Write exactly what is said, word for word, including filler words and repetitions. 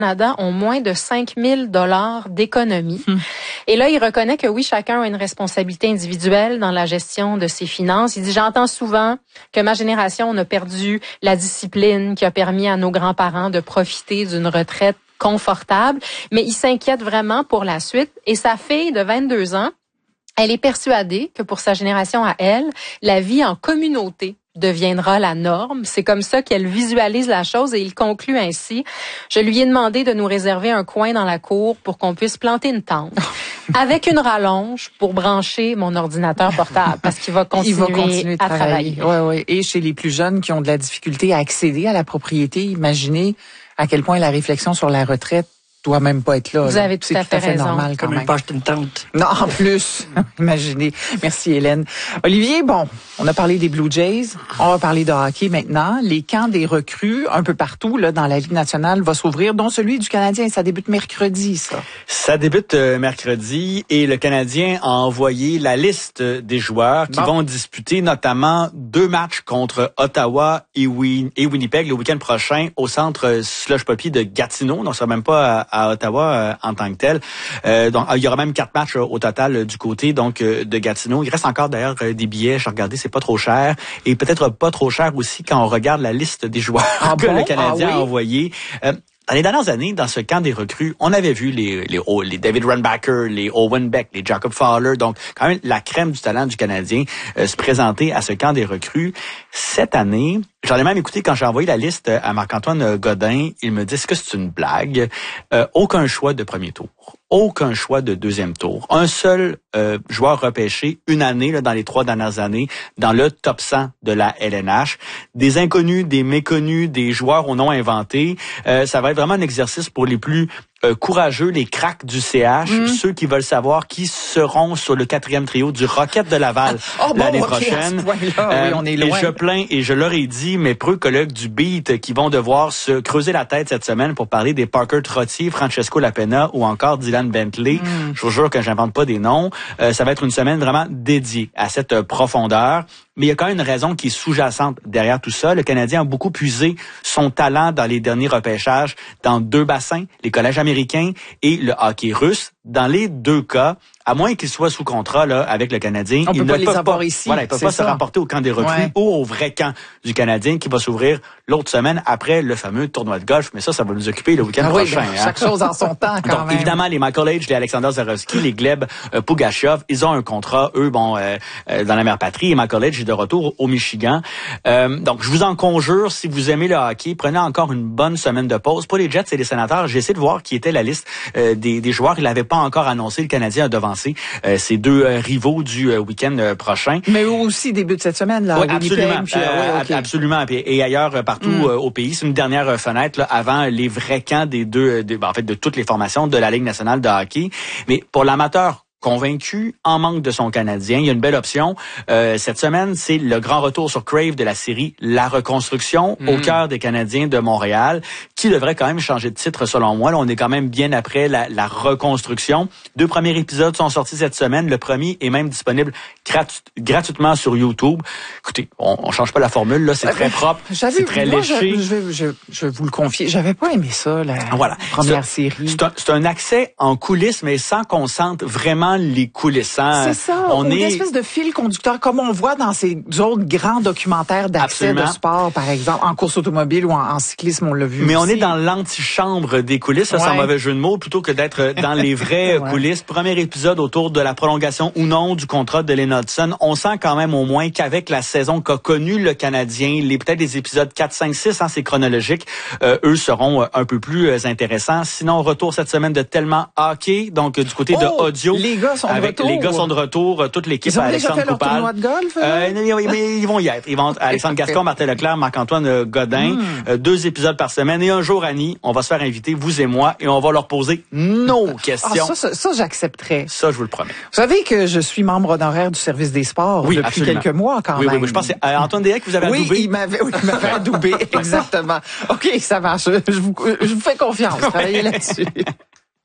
Canada ont moins de cinq mille dollars d'économie. Hum. Et là, il reconnaît que oui, chacun a une responsabilité individuelle dans la gestion de ses finances. Il dit, j'entends souvent que ma génération, on a perdu la discipline qui a permis à nos grands-parents de profiter d'une retraite confortable, mais il s'inquiète vraiment pour la suite. Et sa fille de vingt-deux ans, elle est persuadée que pour sa génération à elle, la vie en communauté deviendra la norme. C'est comme ça qu'elle visualise la chose et il conclut ainsi. Je lui ai demandé de nous réserver un coin dans la cour pour qu'on puisse planter une tente avec une rallonge pour brancher mon ordinateur portable parce qu'il va continuer, il va continuer de à travailler. travailler. Ouais, ouais. Et chez les plus jeunes qui ont de la difficulté à accéder à la propriété, imaginez à quel point la réflexion sur la retraite doit même pas être là. Vous là. avez tout C'est à fait, tout à fait raison. normal quand Comme même. pas acheter une tente. Non, en plus. Imaginez. Merci, Hélène. Olivier, bon, on a parlé des Blue Jays. On va parler de hockey maintenant. Les camps des recrues, un peu partout, là, dans la Ligue nationale, va s'ouvrir, dont celui du Canadien. Ça débute mercredi, ça. Ça débute euh, mercredi et le Canadien a envoyé la liste des joueurs qui bon. vont disputer notamment deux matchs contre Ottawa et, Win- et Winnipeg le week-end prochain au centre Slush Poppy de Gatineau. Donc, ça ne sera même pas à, à Ottawa euh, en tant que tel. Euh, donc, il y aura même quatre matchs euh, au total euh, du côté donc euh, de Gatineau. Il reste encore d'ailleurs euh, des billets. Je regardais, c'est pas trop cher et peut-être pas trop cher aussi quand on regarde la liste des joueurs ah que bon? le Canadien ah oui? a envoyé. Euh, Dans les dernières années, dans ce camp des recrues, on avait vu les, les, les David Runbacker, les Owen Beck, les Jacob Fowler, donc quand même la crème du talent du Canadien euh, se présenter à ce camp des recrues. Cette année, j'en ai même écouté quand j'ai envoyé la liste à Marc-Antoine Godin, il me dit, est-ce que c'est une blague? Euh, aucun choix de premier tour. Aucun choix de deuxième tour. Un seul euh, joueur repêché une année là, dans les trois dernières années dans le top cent de la L N H. Des inconnus, des méconnus, des joueurs au nom inventé. Euh, ça va être vraiment un exercice pour les plus euh, courageux, les cracks du C H, mmh. ceux qui veulent savoir qui seront sur le quatrième trio du Rocket de Laval oh, l'année bon, prochaine. Okay, euh, oui, on est loin. Et je plains, et je leur ai dit, mes preux collègues du Beat qui vont devoir se creuser la tête cette semaine pour parler des Parker Trottier, Francesco Lapena ou encore Dylan Bentley. Mm. Je vous jure que j'invente pas des noms. Euh, ça va être une semaine vraiment dédiée à cette euh, profondeur. Mais il y a quand même une raison qui est sous-jacente derrière tout ça. Le Canadien a beaucoup puisé son talent dans les derniers repêchages dans deux bassins, les collèges américains et le hockey russe. Dans les deux cas, à moins qu'ils soient sous contrat là avec le Canadien, on ils peut ne pas les peuvent avoir pas, ici. voilà, ils peuvent pas ça. se rapporter au camp des recrues ouais. ou au vrai camp du Canadien qui va s'ouvrir l'autre semaine après le fameux tournoi de golf. Mais ça, ça va nous occuper le week-end ah oui, prochain. Ben, chaque hein. chose en son temps quand Donc, même. Évidemment, les Michael Age, les Alexander Zarovski, les Gleb euh, Pugachev, ils ont un contrat, eux, bon, euh, euh, dans la mère patrie. Et Michael Age est de retour au Michigan. Euh, donc, je vous en conjure, si vous aimez le hockey, prenez encore une bonne semaine de pause. Pour les Jets et les Sénateurs, j'ai essayé de voir qui était la liste euh, des, des joueurs. Il l'avait pas encore annoncé. Le Canadien a devancé euh, ces deux euh, rivaux du euh, week-end euh, prochain. Mais eux aussi début de cette semaine, là. Oui, absolument. Puis, euh, euh, ouais, okay. Absolument. Et, et ailleurs euh, partout mm. euh, au pays. C'est une dernière euh, fenêtre là, avant les vrais camps des deux, de, ben, en fait, de toutes les formations de la Ligue nationale de hockey. Mais pour l'amateur convaincu, en manque de son Canadien, il y a une belle option. Euh, cette semaine, c'est le grand retour sur Crave de la série La Reconstruction, mmh. au cœur des Canadiens de Montréal, qui devrait quand même changer de titre selon moi. Là, on est quand même bien après la, la reconstruction. Deux premiers épisodes sont sortis cette semaine. Le premier est même disponible gratu- gratuitement sur YouTube. Écoutez, on, on change pas la formule, là, c'est euh, très propre, c'est très moi, léché. Je, je, je, je vais vous le confier, j'avais pas aimé ça, la voilà. première c'est, série. C'est un, c'est un accès en coulisses, mais sans qu'on sente vraiment les coulisses. Hein? C'est ça, on une est... espèce de fil conducteur, comme on voit dans ces autres grands documentaires d'accès Absolument. de sport, par exemple, en course automobile ou en, en cyclisme, on l'a vu Mais aussi. on est dans l'antichambre des coulisses, ça, ouais. sans mauvais jeu de mots, plutôt que d'être dans les vraies ouais. coulisses. Premier épisode autour de la prolongation ou non du contrat de Lynn Hudson. On sent quand même au moins qu'avec la saison qu'a connue le Canadien, les peut-être les épisodes quatre, cinq, six, hein, c'est chronologique, euh, eux seront un peu plus euh, intéressants. Sinon, retour cette semaine de Tellement Hockey, donc du côté oh, de audio. Les gars sont avec, de retour. Les gars sont de retour, toute l'équipe ils ont à déjà Alexandre fait leur Coupal. tournoi de golf? Euh, mais, mais ils vont y être. Ils vont Alexandre Gascon, Martin Leclerc, Marc-Antoine Godin. Mm. Euh, deux épisodes par semaine. Et un jour, Annie, on va se faire inviter, vous et moi, et on va leur poser nos questions. Ah, ça, ça, ça, j'accepterais. Ça, je vous le promets. Vous savez que je suis membre honoraire du service des sports oui, depuis absolument. quelques mois quand oui, même. Oui, oui, je pense que c'est euh, Antoine Deshaies que vous avez oui, adoubé. Il m'avait, oui, il m'avait adoubé, exactement. OK, ça marche. Je vous, je vous fais confiance. Travaillez là-dessus.